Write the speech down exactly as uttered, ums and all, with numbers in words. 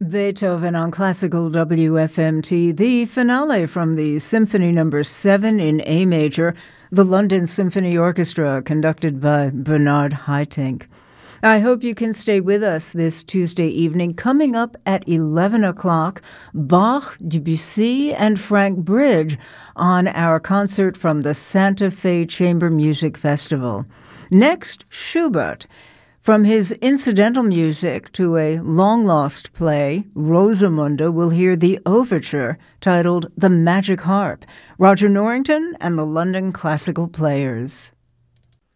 Beethoven on Classical W F M T, the finale from the Symphony Number seven in A major, the London Symphony Orchestra, conducted by Bernard Haitink. I hope you can stay with us this Tuesday evening. Coming up at eleven o'clock, Bach, Debussy, and Frank Bridge on our concert from the Santa Fe Chamber Music Festival. Next, Schubert. From his incidental music to a long-lost play, Rosamunde, we'll hear the overture titled The Magic Harp, Roger Norrington and the London Classical Players.